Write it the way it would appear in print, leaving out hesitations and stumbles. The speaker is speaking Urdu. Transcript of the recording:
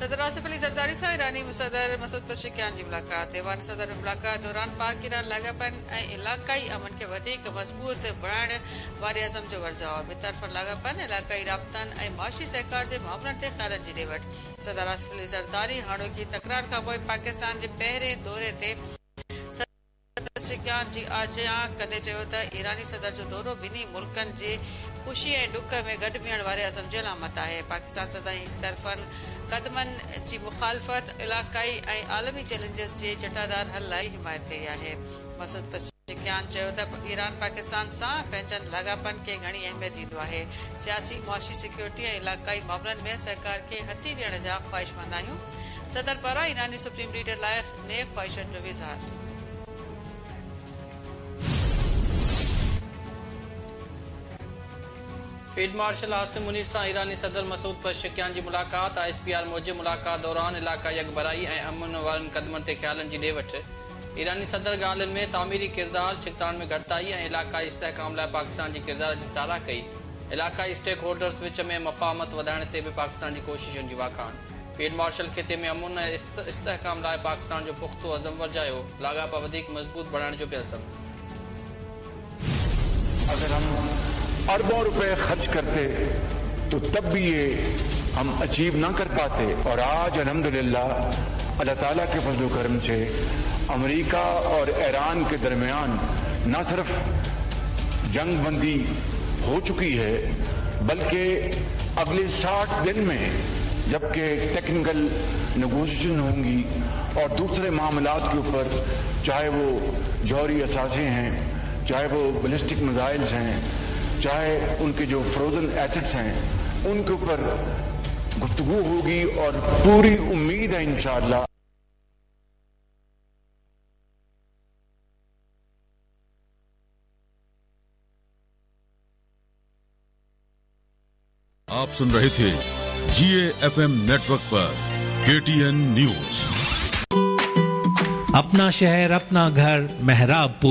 صدر آصف علی زرداری سے ایرانی صدر مسعود پزشکیان کی ملاقات. ایوانی صدر ملاقات دوران پاک ایران لاگاپن علاقائی امن کے ودیک مضبوط بنائण وارے عزم جو ورزاو. بطرفن لاگاپن علاقائی رابطن معاشی سہکار سے معاونت تے خیالن جی ڈیوٹ. صدر آصف علی زرداری ہاڻوڪي تڪرار کان پوءِ پاڪستان جي پهرين دوري تے پزشکیان جی آجيان ڪندي چيو ته ایراني صدر جو دورو ٻنهي ملڪن جي خوشي ۽ ڏک ۾ گڏ بيهڻ واري عزم جي علامت آهي. پاڪستان سدائين طرفن قدمن جي مخالفت علاقائي ۽ عالمي چيلنجز جي چٽادار حل لاءِ حمايت ڪئي آهي. مسعود پزشکيان چيو ته ایران پاڪستان سان پنهنجن لاڳاپن کي گهڻي اهميت ڏيندو آهي. سياسي معاشي سيڪيورٽي ۽ علاقائي معاملن ۾ سهڪار کي هٿي ڏيڻ جا خواهشمند آهيون. صدر پاران ایراني سپريم لیڊر لاءِ نیڪ خواهشن جو اظهار. فیلڈ مارشل عاصم منیر سے ایرانی صدر مسعود پزشکیان کی ملاقات. ISPR موجب ملاقات دوران علاقائی اگبرائی اور امن والن قدمن تے خیالن کی ڈیوٹ. ایرانی صدر ڳالهين میں تعمیری کردار چھڪتاڻ میں گھٽتائي اور علاقائی استحکام لاءِ پاکستان کی کردار کی ساراہ کئی. علاقائی اسٹیک ہولڈرز وچ میں مفاہمت وڌائڻ تے بھی پاکستان کی کوششن کی واکھاڻ. فیلڈ مارشل خطے میں امن اور استحکام لاءِ پاکستان جو پختو عزم ورجايو. لاڳاپا وڌيڪ مضبوط بڻائڻ جو بھی عزم. اگر ہم اربوں روپے خرچ کرتے تو تب بھی یہ ہم اچیو نہ کر پاتے. اور آج الحمدللہ اللہ تعالیٰ کے فضل و کرم سے امریکہ اور ایران کے درمیان نہ صرف جنگ بندی ہو چکی ہے بلکہ اگلے 60 دن میں جبکہ ٹیکنیکل نیگوشیشن ہوں گی اور دوسرے معاملات کے اوپر چاہے وہ جوہری اثاثے ہیں, چاہے وہ بیلسٹک میزائلز ہیں, چاہے ان کے جو فروزن ایسٹس ہیں, ان کے اوپر گفتگو ہوگی اور پوری امید ہے انشاءاللہ. آپ سن رہے تھے GAFM نیٹورک پر KTN نیوز. اپنا شہر اپنا گھر مہراب پور.